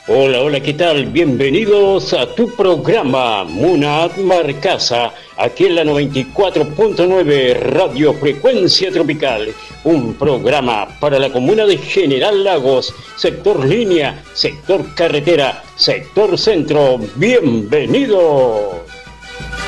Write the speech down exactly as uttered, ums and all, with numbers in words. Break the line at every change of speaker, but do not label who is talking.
Hola, hola, ¿qué tal? Bienvenidos a tu programa Munad Marcasa, aquí en la noventa y cuatro punto nueve Radio Frecuencia Tropical, un programa para la comuna de General Lagos, sector línea, sector carretera, sector centro. ¡Bienvenidos!